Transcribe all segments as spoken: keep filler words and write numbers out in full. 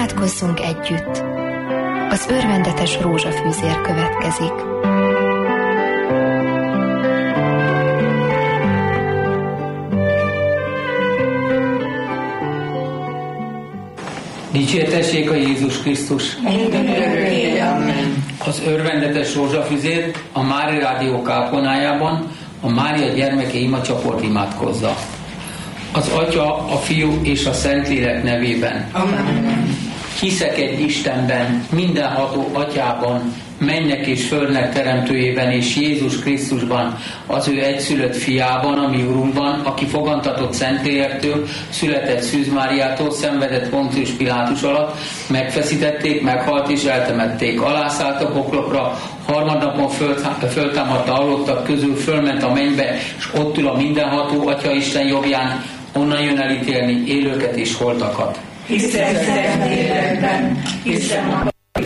Imádkozzunk együtt. Az örvendetes rózsafűzér következik. Dicsértessék a Jézus Krisztus! Az örvendetes rózsafüzér a Mária Rádió kápolnájában a Mária Gyermeke Ima csoport imádkozza. Az Atya, a Fiú és a Szentlélek nevében. Amen. Hiszek egy Istenben, mindenható Atyában, mennek és földnek teremtőjében és Jézus Krisztusban, az ő egyszülött fiában, a mi Urunkban, aki fogantatott Szentlélektől, született Szűz Máriától, szenvedett Poncius Pilátus alatt, megfeszítették, meghalt és eltemették, alászállt a poklokra, harmadnapon föltámadt a halottak közül, fölment a mennybe, és ott ül a mindenható Atya Isten jobbján, onnan jön elítélni élőket és holtakat. Hiszem Szentlélekben, hiszem a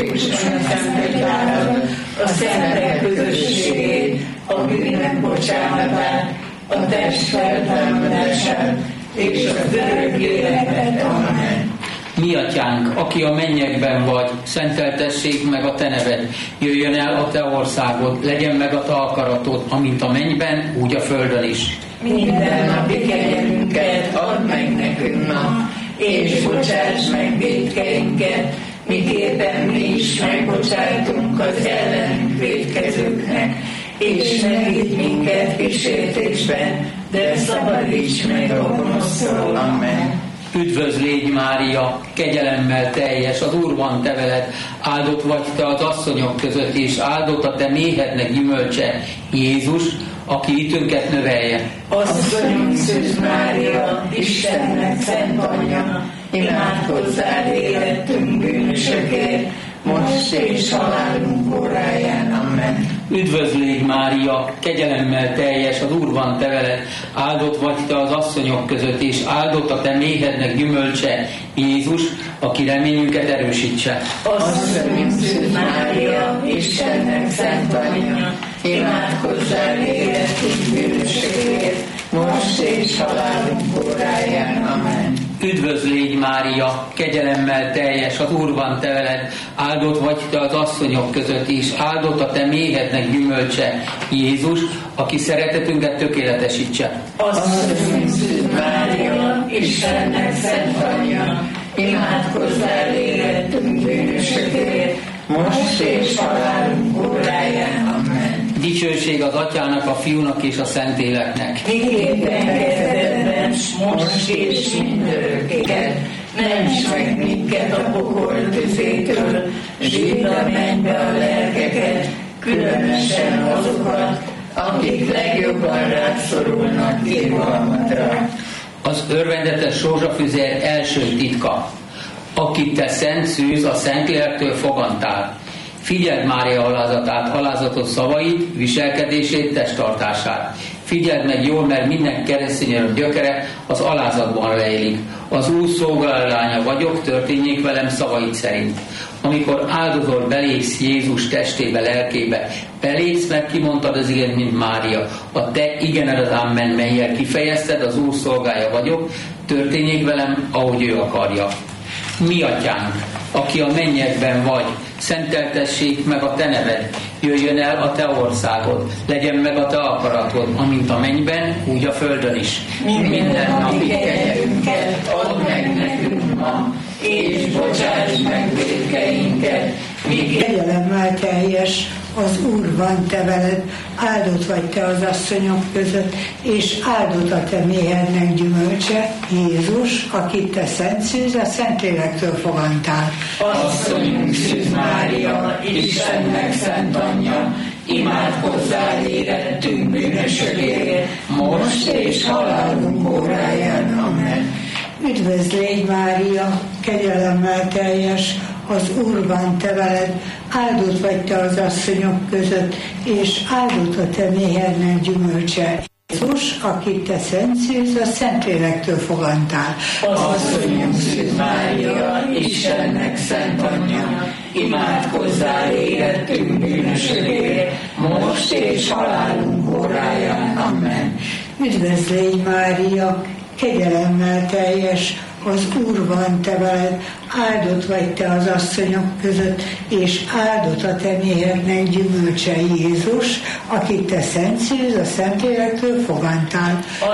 a szentek közösségét, a bűnök bocsánatát, a test feltámadását és az örök életet. Amen. Mi Atyánk, aki a mennyekben vagy, szenteltessék meg a te neved, jöjjön el a te országod, legyen meg a te akaratod, amint a mennyben, úgy a földön is. Minden napi kenyerünket add meg nekünk ma, és bocsáss meg vétkeinket, miképpen mi is megbocsájtunk az ellenünk vétkezőknek, és ne vigy minket kísértésbe, de szabadíts meg a gonosztól. Amen. Üdvözl légy Mária, kegyelemmel teljes, az Úr van te veled, áldott vagy te az asszonyok között, és áldott a te méhednek gyümölcse, Jézus, aki hitünket növelje. Asszonyunk Szűz Mária, Istennek szent anyja, imádkozzál életünk bűnösökért, most és halálunk óráján. Amen. Üdvözl légy Mária, kegyelemmel teljes, az Úr van te veled, áldott vagy te az asszonyok között, és áldott a te méhednek gyümölcse, Jézus, aki reményünket erősítse. Asszonyunk Szűz Mária, Istennek szent anyja, imádkozzál életünk bűnösökért, most és halálunk óráján. Amen. Üdvözl légy Mária, kegyelemmel teljes, az Úr van te veled, áldott vagy te az asszonyok között is, áldott a te méhednek gyümölcse, Jézus, aki szeretetünket tökéletesítse. Asszonyunk Szűz Mária, Istennek szent anyja, imádkozzál életünk bűnösökért, most és halálunk óráján. Amen. Dicsőség az Atyának, a Fiúnak és a Szentléleknek. Miképpen kezdetben, most és mindörökkéket, ments meg minket a pokol tüzétől, zsídd a mennybe a lelkeket, különösen azokat, akik legjobban rászorulnak irgalmadra. Az örvendetes rózsafüzér első titka. Akit te Szent Szűz, a Szentlélektől fogantál. Figyeld Mária alázatát, alázatos szavait, viselkedését, testtartását. Figyeld meg jól, mert minden keresztény gyökere az alázatban rejlik. Az Úr szolgálólánya vagyok, történjék velem szavait szerint. Amikor áldozol, belépsz Jézus testébe, lelkébe, belépsz, mert kimondtad az igent, mint Mária. A te igened az amen, mellyel kifejezted, az Úr szolgája vagyok, történjék velem, ahogy ő akarja. Mi Atyánk, aki a mennyekben vagy, szenteltessék meg a te neved, jöjjön el a te országod, legyen meg a te akaratod, amint a mennyben, úgy a földön is. Minden napi kenyerünket add meg nekünk ma, és bocsáss meg vétkeinket, míg kegyelemmel teljes, az Úr van te veled, áldott vagy te az asszonyok között, és áldott a te méhednek gyümölcse, Jézus, akit te Szent Szűz, a Szentlélektől fogantál. Asszonyunk Szűz Mária, Istennek szent anyja, imádkozzál érettünk bűnösökért, most és halálunk óráján. Amen. Üdvözl légy Mária, kegyelemmel teljes, az Úr van te veled, áldott vagy te az asszonyok között, és áldott a te méhednek gyümölcse, Jézus, akit te Szent Szűz, a Szentlélektől fogantál. Asszonyunk Szűz Mária, Istennek szent anyja, imádkozzál érettünk bűnösökért, most és halálunk óráján. Amen. Üdvözl légy Mária, kegyelemmel teljes, az Úr van te veled, áldott vagy te az asszonyok között, és áldott a te méhednek gyümölcse Jézus, akit te szent szűz, a Szentlélektől fogantál.